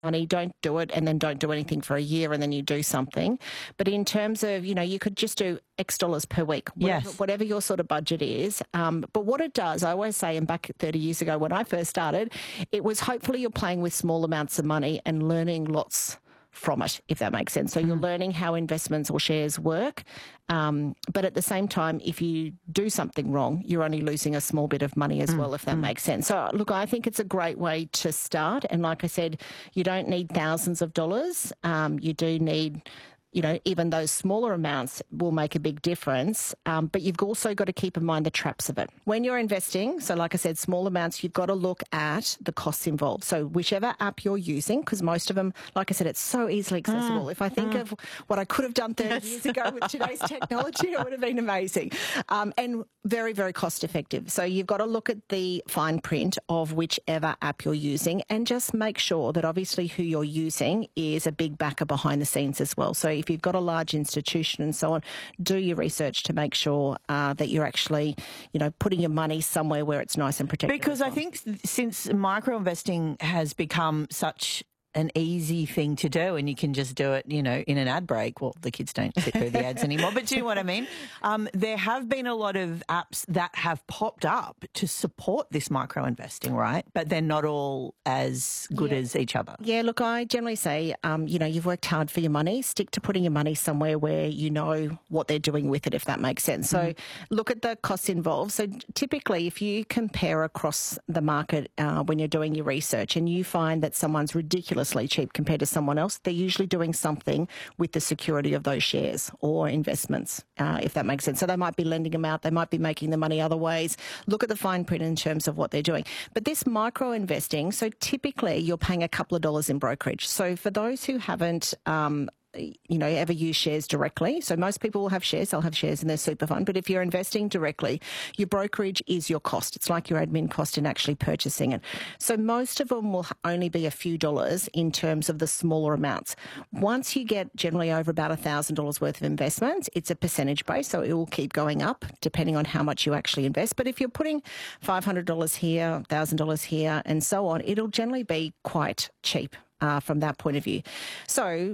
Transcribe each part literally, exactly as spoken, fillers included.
money, don't do it and then don't do anything for a year and then you do something. But in terms of, you know, you could just do X dollars per week, whatever, yes. whatever your sort of budget is. Um, but what it does, I always say, and back thirty years ago when I first started, it was hopefully you're playing with small amounts of money and learning lots from it, if that makes sense. So you're learning how investments or shares work. Um, but at the same time, if you do something wrong, you're only losing a small bit of money as mm. well, if that mm. makes sense. So look, I think it's a great way to start. And like I said, you don't need thousands of dollars. Um, you do need, you know, even those smaller amounts will make a big difference. Um, but you've also got to keep in mind the traps of it. When you're investing, so like I said, small amounts, you've got to look at the costs involved. So whichever app you're using, because most of them, like I said, it's so easily accessible. Mm. If I think mm. of what I could have done thirty yes. years ago with today's technology, it would have been amazing. Um, and very, very cost effective. So you've got to look at the fine print of whichever app you're using and just make sure that obviously who you're using is a big backer behind the scenes as well. So if you've got a large institution and so on, do your research to make sure uh, that you're actually, you know, putting your money somewhere where it's nice and protected. Because I well. think since micro investing has become such an easy thing to do and you can just do it, you know, in an ad break. Well, the kids don't sit through the ads anymore, but do you know what I mean? Um, there have been a lot of apps that have popped up to support this micro investing, right? But they're not all as good yeah. as each other. Yeah, look, I generally say, um, you know, you've worked hard for your money. Stick to putting your money somewhere where you know what they're doing with it, if that makes sense. So mm-hmm. look at the costs involved. So typically, if you compare across the market uh, when you're doing your research and you find that someone's ridiculous cheap compared to someone else, they're usually doing something with the security of those shares or investments, uh, if that makes sense. So they might be lending them out, they might be making the money other ways. Look at the fine print in terms of what they're doing. But this micro investing, so typically you're paying a couple of dollars in brokerage. So for those who haven't um, you know, ever use shares directly. So most people will have shares, they'll have shares in their super fund. But if you're investing directly, your brokerage is your cost. It's like your admin cost in actually purchasing it. So most of them will only be a few dollars in terms of the smaller amounts. Once you get generally over about one thousand dollars worth of investments, it's a percentage base, so it will keep going up depending on how much you actually invest. But if you're putting five hundred dollars here, one thousand dollars here, and so on, it'll generally be quite cheap uh, from that point of view. So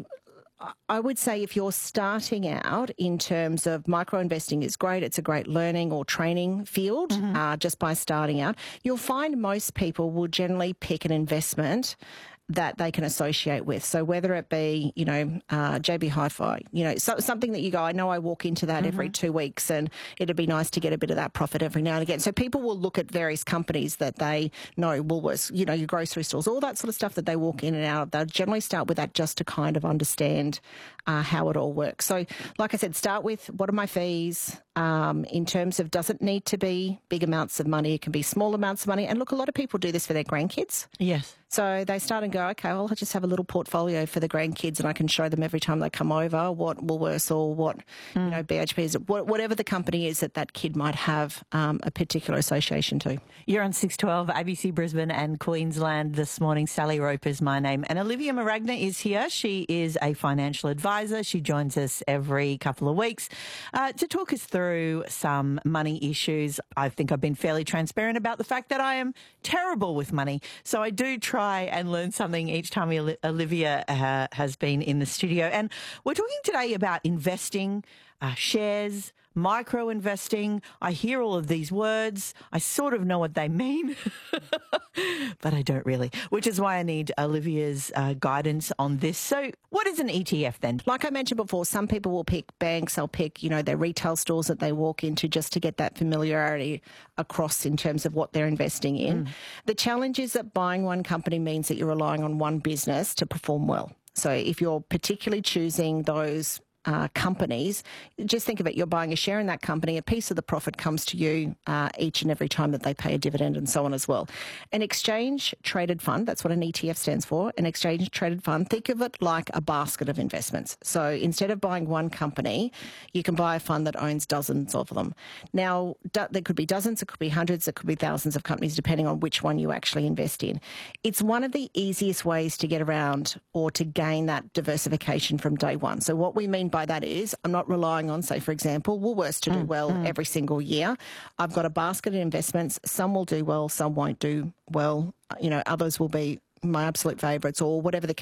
I would say if you're starting out in terms of micro investing is great, it's a great learning or training field mm-hmm. uh, just by starting out, you'll find most people will generally pick an investment that they can associate with. So whether it be, you know, uh, J B Hi-Fi, you know, so, something that you go, I know I walk into that mm-hmm. every two weeks and it'd be nice to get a bit of that profit every now and again. So people will look at various companies that they know, Woolworths, you know, your grocery stores, all that sort of stuff that they walk in and out of. They'll generally start with that just to kind of understand uh, how it all works. So like I said, start with what are my fees? Um, in terms of does it need to be big amounts of money? It can be small amounts of money. And look, a lot of people do this for their grandkids. Yes. So they start and go, okay, well, I'll just have a little portfolio for the grandkids and I can show them every time they come over what Woolworths or what, mm. you know, B H P is, whatever the company is that that kid might have um, a particular association to. You're on six twelve, A B C Brisbane and Queensland this morning. Sally Roper is my name. And Olivia Maragna is here. She is a financial advisor. She joins us every couple of weeks uh, to talk us through some money issues. I think I've been fairly transparent about the fact that I am terrible with money. So I do try and learn something each time Olivia uh, has been in the studio. And we're talking today about investing, uh, shares, micro investing. I hear all of these words. I sort of know what they mean, but I don't really, which is why I need Olivia's uh, guidance on this. So what is an E T F then? Like I mentioned before, some people will pick banks, they'll pick, you know, their retail stores that they walk into just to get that familiarity across in terms of what they're investing in. Mm. The challenge is that buying one company means that you're relying on one business to perform well. So if you're particularly choosing those Uh, companies, just think of it, you're buying a share in that company, a piece of the profit comes to you uh, each and every time that they pay a dividend and so on as well. An exchange traded fund, that's what an E T F stands for, an exchange traded fund, think of it like a basket of investments. So instead of buying one company, you can buy a fund that owns dozens of them. Now, do- there could be dozens, it could be hundreds, it could be thousands of companies depending on which one you actually invest in. It's one of the easiest ways to get around or to gain that diversification from day one. So what we mean by By that is, I'm not relying on, say, for example, Woolworths to do mm, well mm. every single year. I've got a basket of investments. Some will do well, some won't do well. You know, others will be my absolute favourites or whatever the